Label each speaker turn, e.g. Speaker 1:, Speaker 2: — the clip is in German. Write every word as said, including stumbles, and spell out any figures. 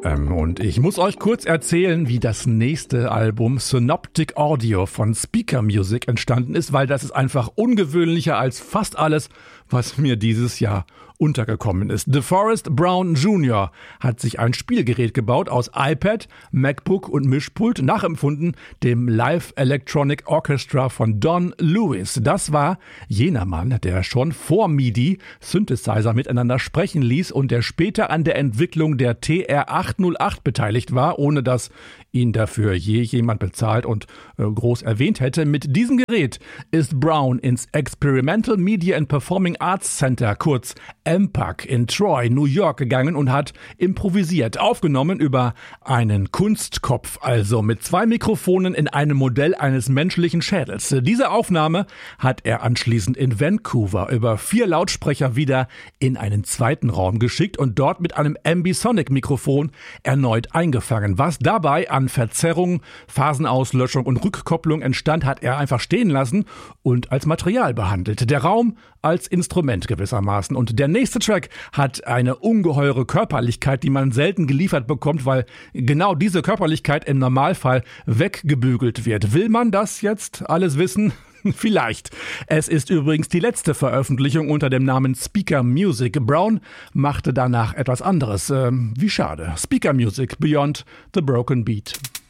Speaker 1: M. Und ich muss euch kurz erzählen, wie das nächste Album Synoptic Audio von Speaker Music entstanden ist, weil das ist einfach ungewöhnlicher als fast alles, was mir dieses Jahr untergekommen ist. DeForest Brown Junior hat sich ein Spielgerät gebaut aus iPad, MacBook und Mischpult, nachempfunden dem Live Electronic Orchestra von Don Lewis. Das war jener Mann, der schon vor MIDI Synthesizer miteinander sprechen ließ und der später an der Entwicklung der T R acht null acht beteiligt war, ohne dass ihn dafür je jemand bezahlt und äh, groß erwähnt hätte. Mit diesem Gerät ist Brown ins Experimental Media and Performing Arts Center, kurz M P A C, in Troy, New York gegangen und hat improvisiert, aufgenommen über einen Kunstkopf, also mit zwei Mikrofonen in einem Modell eines menschlichen Schädels. Diese Aufnahme hat er anschließend in Vancouver über vier Lautsprecher wieder in einen zweiten Raum geschickt und dort mit einem Ambisonic-Mikrofon erneut eingefangen. Was dabei an Verzerrung, Phasenauslöschung und Rückkopplung entstand, hat er einfach stehen lassen und als Material behandelt. Der Raum als Instrument gewissermaßen. Und der nächste Track hat eine ungeheure Körperlichkeit, die man selten geliefert bekommt, weil genau diese Körperlichkeit im Normalfall weggebügelt wird. Will man das jetzt alles wissen? Vielleicht. Es ist übrigens die letzte Veröffentlichung unter dem Namen Speaker Music. Brown machte danach etwas anderes. Ähm, wie schade. Speaker Music, Beyond the Broken Beat.